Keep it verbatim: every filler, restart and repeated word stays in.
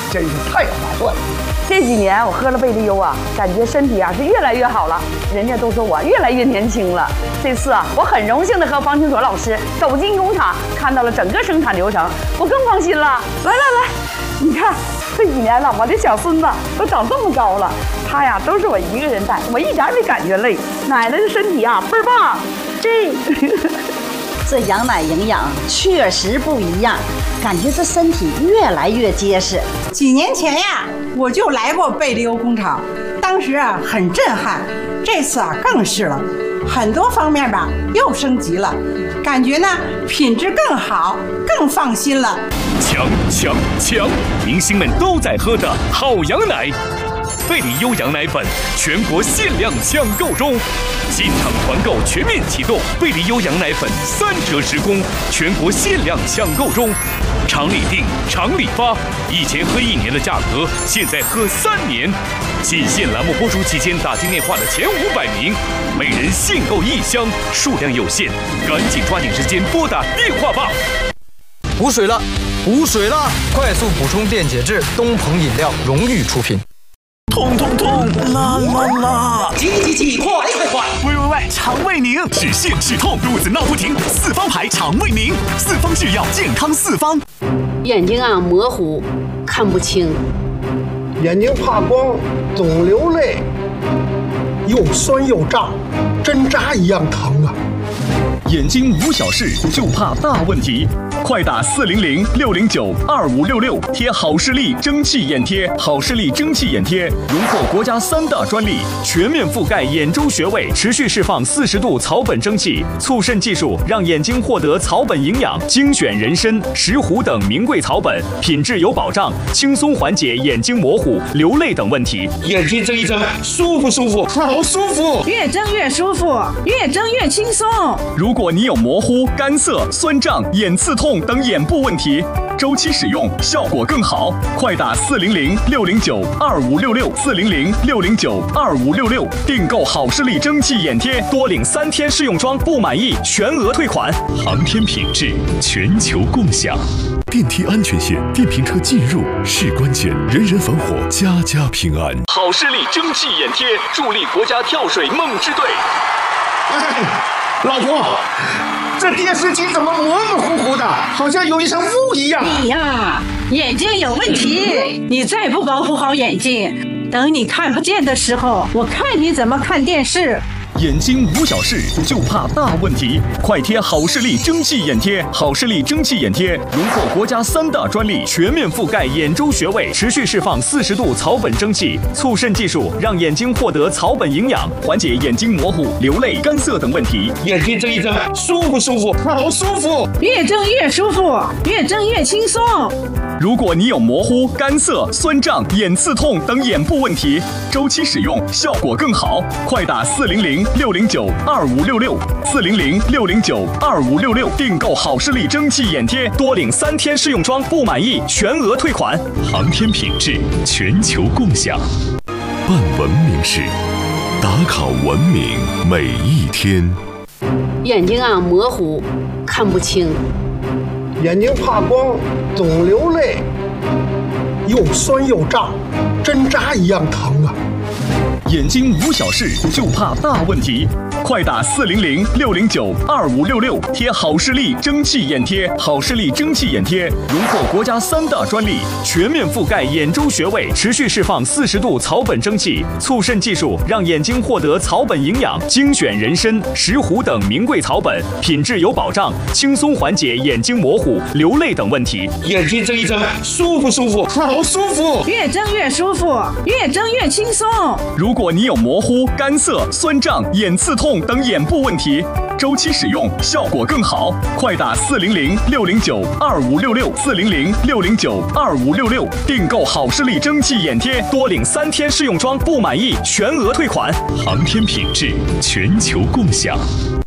真是太划算了。 这几年我喝了贝利优啊，感觉身体啊是越来越好了，人家都说我越来越年轻了。这次啊，我很荣幸的和方清所老师走进工厂，看到了整个生产流程，我更放心了。来来来，你看这几年了，我的小孙子都长这么高了，他呀都是我一个人带，我一点没感觉累。奶奶的身体啊倍儿棒，这这羊奶营养确实不一样，感觉这身体越来越结实。 几年前呀，我就来过贝利优工厂，当时啊很震撼，这次啊更是了，很多方面吧又升级了，感觉呢品质更好，更放心了。 强强强！明星们都在喝的好羊奶，贝利优羊奶粉全国限量抢购中，进场团购全面启动，贝利优羊奶粉三折直供，全国限量抢购中，厂里订，厂里发，以前喝一年的价格，现在喝三年。仅限栏目播出期间打进电话的前五百名，每人限购一箱，数量有限，赶紧抓紧时间拨打电话吧。 补水了，补水了！快速补充电解质，东鹏饮料荣誉出品。 痛痛痛，啦啦啦！ 急急急，快快快！ 喂喂喂，肠胃宁，止泻止痛，肚子闹不停，四方牌肠胃宁，四方制药，健康四方。 眼睛啊模糊，看不清。 眼睛怕光，总流泪，又酸又胀，针扎一样疼啊！ 眼睛无小事，就怕大问题。快打四零零六零九二五六六，贴好视力蒸汽眼贴。好视力蒸汽眼贴荣获国家三大专利，全面覆盖眼周穴位，持续释放四十度草本蒸汽，促渗技术让眼睛获得草本营养，精选人参、石斛等名贵草本，品质有保障，轻松缓解眼睛模糊、流泪等问题。 眼睛睁一睁，舒服舒服，好舒服， 越睁越舒服，越睁越轻松。 如果你有模糊、干涩、酸胀、眼刺痛等眼部问题，周期使用效果更好。快打四零零六零九二五六六四零零六零九二五六六，订购好视力蒸汽眼贴，多领三天试用装，不满意全额退款。航天品质，全球共享。 电梯安全线，电瓶车进入是关键，人人防火，家家平安。 好视力蒸汽眼贴，助力国家跳水梦之队。 哎，老婆，这电视机怎么模模糊糊的，好像有一层雾一样？ 你呀，眼睛有问题，你再不保护好眼睛，等你看不见的时候，我看你怎么看电视。 眼睛无小事，就怕大问题。快贴好视力蒸汽眼贴，好视力蒸汽眼贴荣获国家三大专利，全面覆盖眼周穴位，持续释放四十度草本蒸汽，促渗技术让眼睛获得草本营养，缓解眼睛模糊、流泪、干涩等问题。 眼睛睁一睁，舒服舒服，好舒服， 越睁越舒服，越睁越轻松。 如果你有模糊、干涩、酸胀、眼刺痛等眼部问题，周期使用效果更好。快打四零零六零九二五六六四零零六零九二五六六，订购好视力蒸汽眼贴，多领三天试用装，不满意全额退款。 航天品质，全球共享。办文明事，打卡文明每一天。 眼睛啊模糊，看不清。 眼睛怕光，总流泪，又酸又胀，针扎一样疼啊！ 眼睛无小事，就怕大问题。快打四零零六零九二五六六，贴好视力蒸汽眼贴。好视力蒸汽眼贴荣获国家三大专利，全面覆盖眼周穴位，持续释放四十度草本蒸汽，促渗技术让眼睛获得草本营养，精选人参、石斛等名贵草本，品质有保障，轻松缓解眼睛模糊、流泪等问题。 眼睛睁一睁，舒服舒服，好舒服， 越睁越舒服，越睁越轻松。 如果你有模糊、干涩、酸胀、眼刺痛等眼部问题，周期使用效果更好。快打四零零六零九二五六六四零零六零九二五六六，订购好视力蒸汽眼贴，多领三天试用装，不满意全额退款。 航天品质，全球共享。